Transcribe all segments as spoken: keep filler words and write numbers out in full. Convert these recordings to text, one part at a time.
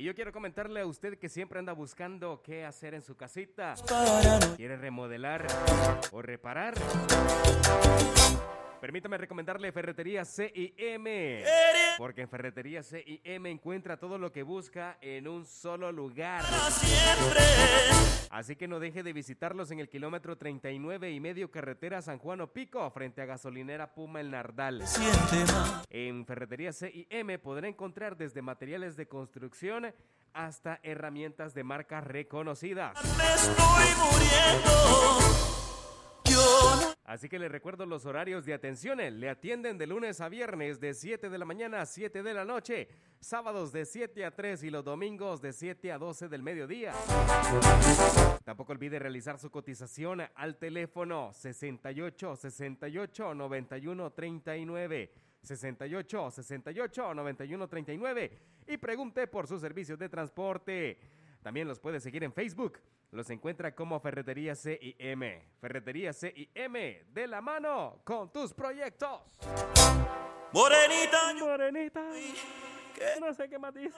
yo quiero comentarle a usted que siempre anda buscando qué hacer en su casita. ¿Quiere remodelar o reparar? Permítame recomendarle Ferretería C I M, porque en Ferretería C I M encuentra todo lo que busca en un solo lugar. Así que no deje de visitarlos en el kilómetro treinta y nueve y medio carretera San Juan Opico, frente a gasolinera Puma El Nardal. En Ferretería C I M podrá encontrar desde materiales de construcción hasta herramientas de marcas reconocidas. Me estoy muriendo. Así que le recuerdo los horarios de atención. Le atienden de lunes a viernes de siete de la mañana a siete de la noche, sábados de siete a tres y los domingos de siete a doce del mediodía. Tampoco olvide realizar su cotización al teléfono sesenta y ocho, sesenta y ocho, noventa y uno, treinta y nueve, sesenta y ocho, sesenta y ocho, noventa y uno, treinta y nueve y pregunte por sus servicios de transporte. También los puede seguir en Facebook. Los encuentra como Ferretería C I M. Ferretería C I M, de la mano con tus proyectos. Morenita, Morenita, no sé qué más dice.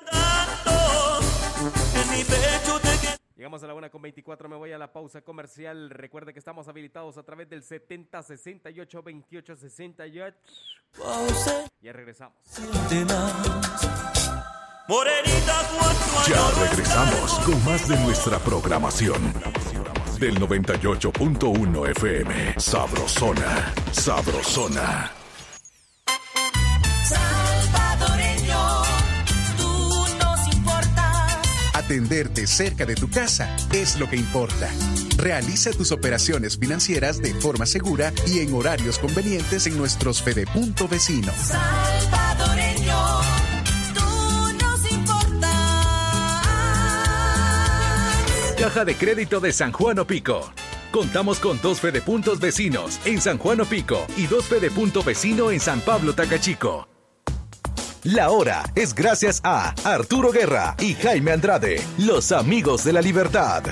en mi pecho te... Llegamos a la una con veinticuatro, me voy a la pausa comercial. Recuerde que estamos habilitados a través del setenta, sesenta y ocho, veintiocho, sesenta y ocho. Ya regresamos. Morenita, ya regresamos con más de nuestra programación del noventa y ocho punto uno F M. Sabrosona, sabrosona. Salvadoreño, tú nos importas. Atenderte cerca de tu casa es lo que importa. Realiza tus operaciones financieras de forma segura y en horarios convenientes en nuestros Fedepunto vecinos. Salvadoreño, Caja de Crédito de San Juan Opico. Contamos con dos Fedepuntos vecinos en San Juan Opico y dos Fedepunto vecino en San Pablo Tacachico. La hora es gracias a Arturo Guerra y Jaime Andrade, los amigos de la libertad.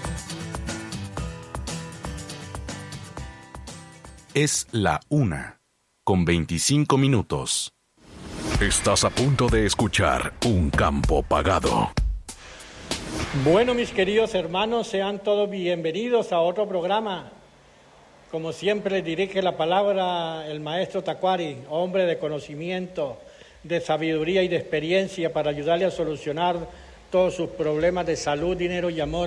Es la una con veinticinco minutos. Estás a punto de escuchar Un Campo Pagado. Bueno, mis queridos hermanos, sean todos bienvenidos a otro programa. Como siempre les dirige la palabra el maestro Tacuari, hombre de conocimiento, de sabiduría y de experiencia para ayudarle a solucionar todos sus problemas de salud, dinero y amor.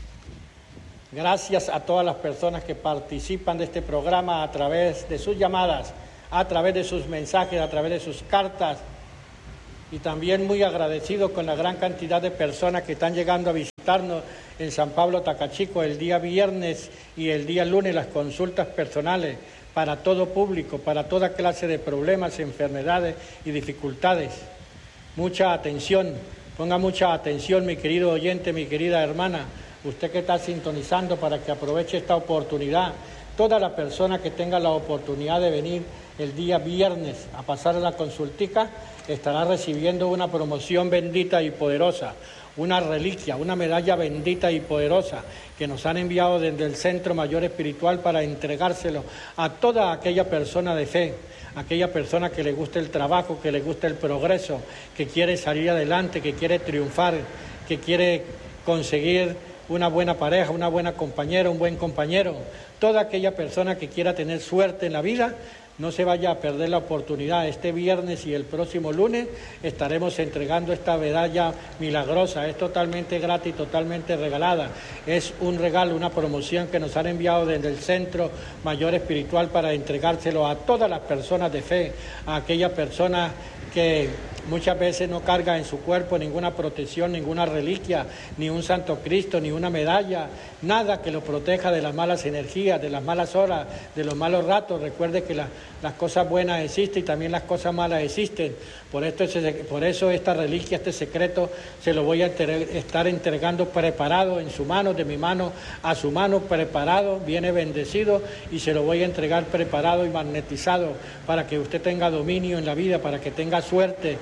Gracias a todas las personas que participan de este programa a través de sus llamadas, a través de sus mensajes, a través de sus cartas. Y también muy agradecido con la gran cantidad de personas que están llegando a visitarnos en San Pablo Tacachico el día viernes y el día lunes, las consultas personales para todo público, para toda clase de problemas, enfermedades y dificultades. Mucha atención, ponga mucha atención, mi querido oyente, mi querida hermana, usted que está sintonizando para que aproveche esta oportunidad. Toda la persona que tenga la oportunidad de venir el día viernes a pasar a la consultica estará recibiendo una promoción bendita y poderosa, una reliquia, una medalla bendita y poderosa que nos han enviado desde el Centro Mayor Espiritual para entregárselo a toda aquella persona de fe, aquella persona que le gusta el trabajo, que le gusta el progreso, que quiere salir adelante, que quiere triunfar, que quiere conseguir una buena pareja, una buena compañera, un buen compañero. Toda aquella persona que quiera tener suerte en la vida, no se vaya a perder la oportunidad. Este viernes y el próximo lunes estaremos entregando esta medalla milagrosa. Es totalmente gratis, totalmente regalada. Es un regalo, una promoción que nos han enviado desde el Centro Mayor Espiritual para entregárselo a todas las personas de fe, a aquellas personas que muchas veces no carga en su cuerpo ninguna protección, ninguna reliquia, ni un Santo Cristo, ni una medalla, nada que lo proteja de las malas energías, de las malas horas, de los malos ratos. Recuerde que la, las cosas buenas existen y también las cosas malas existen. Por, esto, por eso esta reliquia, este secreto, se lo voy a entre, estar entregando preparado en su mano, de mi mano a su mano, preparado, viene bendecido, y se lo voy a entregar preparado y magnetizado para que usted tenga dominio en la vida, para que tenga suerte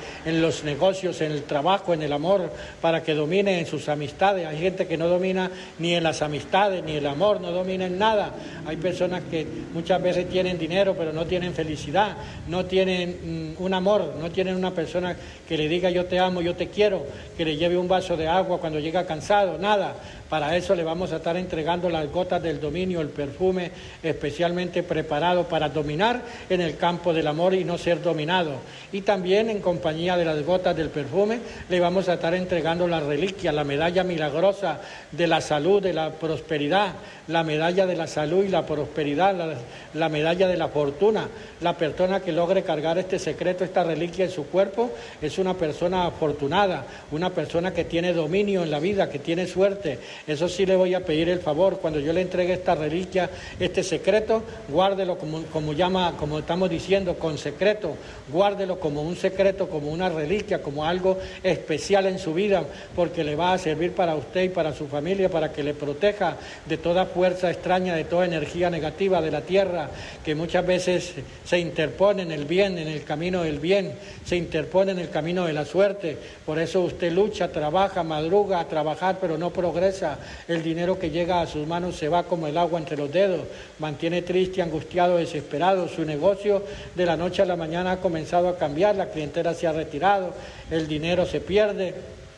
en los negocios, en el trabajo, en el amor, para que domine en sus amistades. Hay gente que no domina ni en las amistades, ni el amor, no domina en nada. Hay personas que muchas veces tienen dinero, pero no tienen felicidad, no tienen mm, un amor, no tienen una persona que le diga yo te amo, yo te quiero, que le lleve un vaso de agua cuando llega cansado, nada. Para eso le vamos a estar entregando las gotas del dominio, el perfume especialmente preparado para dominar en el campo del amor y no ser dominado. Y también en compañía de las gotas del perfume le vamos a estar entregando la reliquia, la medalla milagrosa de la salud, de la prosperidad, la medalla de la salud y la prosperidad, la, la medalla de la fortuna. La persona que logre cargar este secreto, esta reliquia en su cuerpo, es una persona afortunada, una persona que tiene dominio en la vida, que tiene suerte. Eso sí le voy a pedir el favor, cuando yo le entregue esta reliquia, este secreto, guárdelo como, como llama, como estamos diciendo, con secreto, guárdelo como un secreto, como una reliquia, como algo especial en su vida, porque le va a servir para usted y para su familia, para que le proteja de toda fuerza extraña, de toda energía negativa de la tierra, que muchas veces se interpone en el bien, en el camino del bien, se interpone en el camino de la suerte. Por eso usted lucha, trabaja, madruga a trabajar, pero no progresa. El dinero que llega a sus manos se va como el agua entre los dedos, mantiene triste, angustiado, desesperado. Su negocio de la noche a la mañana ha comenzado a cambiar, la clientela se ha retirado, el dinero se pierde.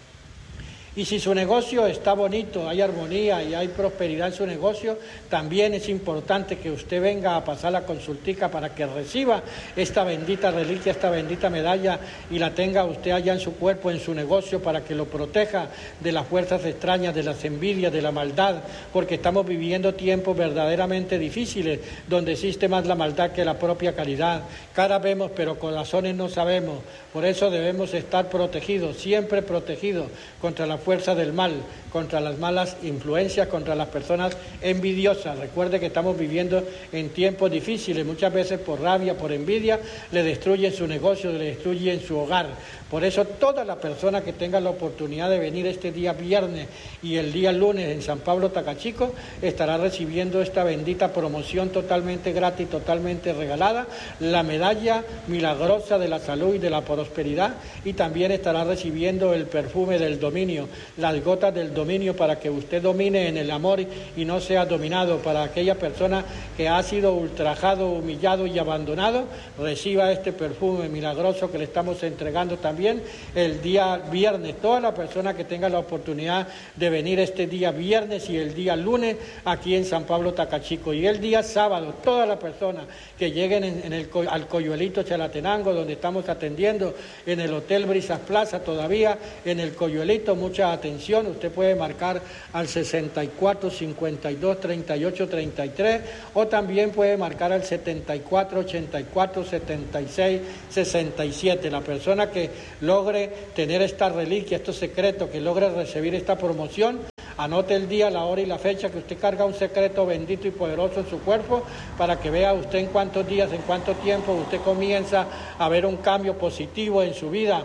Y si su negocio está bonito, hay armonía y hay prosperidad en su negocio, también es importante que usted venga a pasar la consultica para que reciba esta bendita reliquia, esta bendita medalla y la tenga usted allá en su cuerpo, en su negocio, para que lo proteja de las fuerzas extrañas, de las envidias, de la maldad, porque estamos viviendo tiempos verdaderamente difíciles, donde existe más la maldad que la propia caridad. Cara vemos, pero corazones no sabemos. Por eso debemos estar protegidos, siempre protegidos contra la fuerza del mal, contra las malas influencias, contra las personas envidiosas. Recuerde que estamos viviendo en tiempos difíciles, muchas veces por rabia, por envidia, le destruyen su negocio, le destruyen su hogar. Por eso toda la persona que tenga la oportunidad de venir este día viernes y el día lunes en San Pablo Tacachico estará recibiendo esta bendita promoción totalmente gratis, totalmente regalada, la medalla milagrosa de la salud y de la prosperidad, y también estará recibiendo el perfume del dominio, las gotas del dominio, para que usted domine en el amor y no sea dominado. Para aquella persona que ha sido ultrajado, humillado y abandonado, reciba este perfume milagroso que le estamos entregando también el día viernes. Toda la persona que tenga la oportunidad de venir este día viernes y el día lunes aquí en San Pablo Tacachico, y el día sábado, toda la persona que lleguen en, en el, al Coyuelito Chalatenango, donde estamos atendiendo en el Hotel Brisas Plaza todavía, en el Coyuelito, mucha atención, usted puede marcar al sesenta y cuatro, cincuenta y dos, treinta y ocho, treinta y tres, o también puede marcar al setenta y cuatro, ochenta y cuatro, setenta y seis, sesenta y siete. La persona que logre tener esta reliquia, estos secretos, que logre recibir esta promoción, anote el día, la hora y la fecha, que usted carga un secreto bendito y poderoso en su cuerpo, para que vea usted en cuántos días, en cuánto tiempo usted comienza a ver un cambio positivo en su vida,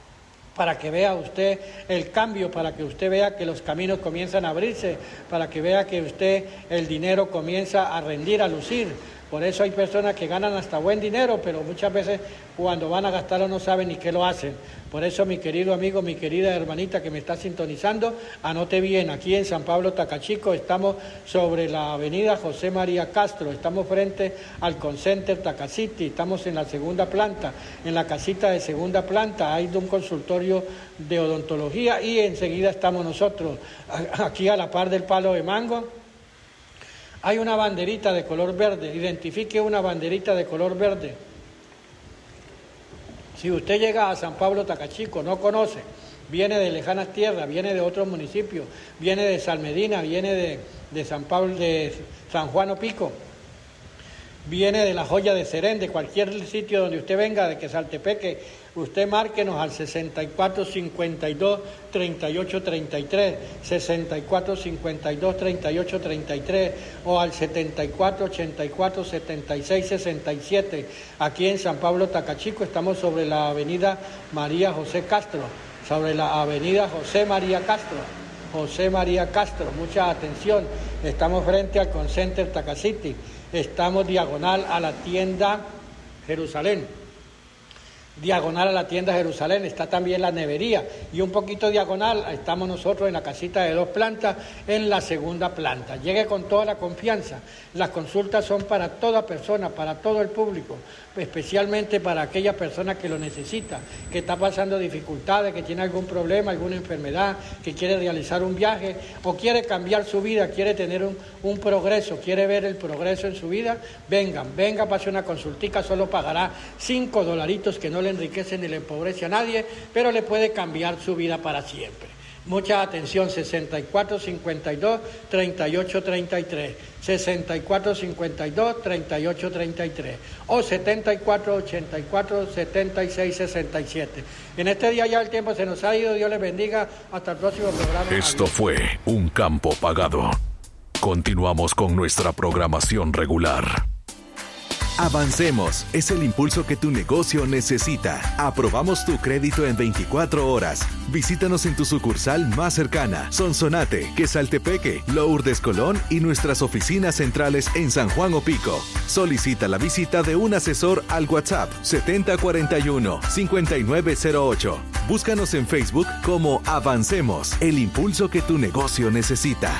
para que vea usted el cambio, para que usted vea que los caminos comienzan a abrirse, para que vea que usted el dinero comienza a rendir, a lucir. Por eso hay personas que ganan hasta buen dinero, pero muchas veces cuando van a gastarlo no saben ni qué lo hacen. Por eso, mi querido amigo, mi querida hermanita que me está sintonizando, anote bien, aquí en San Pablo Tacachico estamos sobre la avenida José María Castro, estamos frente al Concenter Tacacity, estamos en la segunda planta, en la casita de segunda planta hay un consultorio de odontología y enseguida estamos nosotros, aquí a la par del Palo de Mango. Hay una banderita de color verde, identifique una banderita de color verde. Si usted llega a San Pablo Tacachico, no conoce, viene de lejanas tierras, viene de otros municipios, viene de Salmedina, viene de, de San Pablo, de San Juan Opico, viene de la Joya de Serén, de cualquier sitio donde usted venga, de Quesaltepeque, usted márquenos al sesenta y cuatro, cincuenta y dos, treinta y ocho, treinta y tres, sesenta y cuatro, cincuenta y dos, treinta y ocho, treinta y tres, o al setenta y cuatro, ochenta y cuatro, setenta y seis, sesenta y siete. Aquí en San Pablo Tacachico estamos sobre la avenida María José Castro, sobre la avenida José María Castro, José María Castro, mucha atención, estamos frente al Concenter Tacacity, estamos diagonal a la tienda Jerusalén. diagonal a la tienda Jerusalén, está también la nevería, y un poquito diagonal estamos nosotros en la casita de dos plantas, en la segunda planta. Llegue con toda la confianza. Las consultas son para toda persona, para todo el público, especialmente para aquella persona que lo necesita, que está pasando dificultades, que tiene algún problema, alguna enfermedad, que quiere realizar un viaje o quiere cambiar su vida, quiere tener un, un progreso, quiere ver el progreso en su vida. Vengan, venga, pase una consultica, solo pagará cinco dolaritos que no le enriquece ni le empobrece a nadie, pero le puede cambiar su vida para siempre. Mucha atención, sesenta y cuatro cincuenta y dos, treinta y ocho treinta y tres, sesenta y cuatro cincuenta y dos, treinta y ocho treinta y tres o setenta y cuatro ochenta y cuatro, setenta y seis sesenta y siete. En este día ya el tiempo se nos ha ido, Dios les bendiga, hasta el próximo programa. Esto Adiós. fue Un Campo Pagado. Continuamos con nuestra programación regular. Avancemos es el impulso que tu negocio necesita. Aprobamos tu crédito en veinticuatro horas. Visítanos en tu sucursal más cercana, Sonsonate, Quesaltepeque, Lourdes Colón y nuestras oficinas centrales en San Juan Opico. Solicita la visita de un asesor al WhatsApp setenta cuarenta y uno, cincuenta y nueve cero ocho. Búscanos en Facebook como Avancemos, el impulso que tu negocio necesita.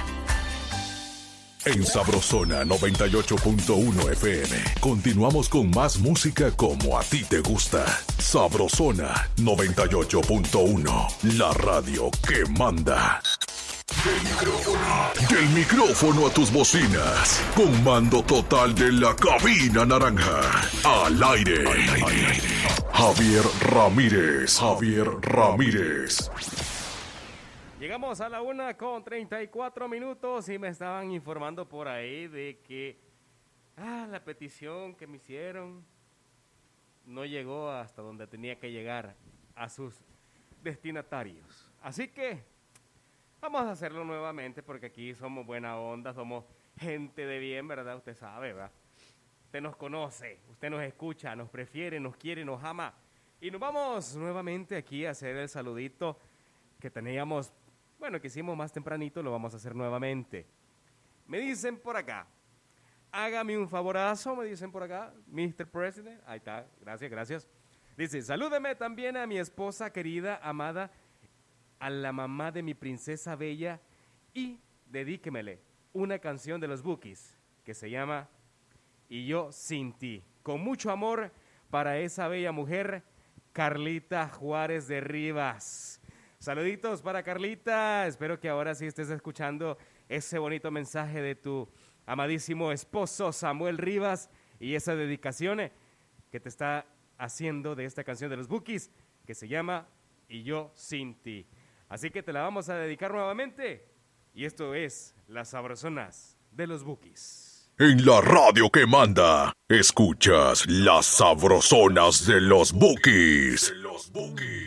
En Sabrosona noventa y ocho punto uno F M. Continuamos con más música como a ti te gusta. Sabrosona noventa y ocho punto uno. La radio que manda. Del micrófono. Del micrófono a tus bocinas. Con mando total de la cabina naranja. Al aire. Al aire. Javier Ramírez. Javier Ramírez. Llegamos a la una con treinta y cuatro minutos y me estaban informando por ahí de que ah, la petición que me hicieron no llegó hasta donde tenía que llegar, a sus destinatarios. Así que vamos a hacerlo nuevamente porque aquí somos buena onda, somos gente de bien, ¿verdad? Usted sabe, ¿verdad? Usted nos conoce, usted nos escucha, nos prefiere, nos quiere, nos ama. Y nos vamos nuevamente aquí a hacer el saludito que teníamos. Bueno, que hicimos más tempranito, lo vamos a hacer nuevamente. Me dicen por acá, hágame un favorazo, me dicen por acá, mister President. Ahí está, gracias, gracias. Dice, salúdeme también a mi esposa querida, amada, a la mamá de mi princesa bella y dedíquemele una canción de los Bukis que se llama Y yo sin ti. Con mucho amor para esa bella mujer, Carlita Juárez de Rivas. Saluditos para Carlita, espero que ahora sí estés escuchando ese bonito mensaje de tu amadísimo esposo Samuel Rivas y esa dedicación que te está haciendo de esta canción de los Bukis que se llama Y yo sin ti. Así que te la vamos a dedicar nuevamente y esto es Las Sabrosonas de los Bukis. En la radio que manda, escuchas Las Sabrosonas de los Bukis. De los Bukis.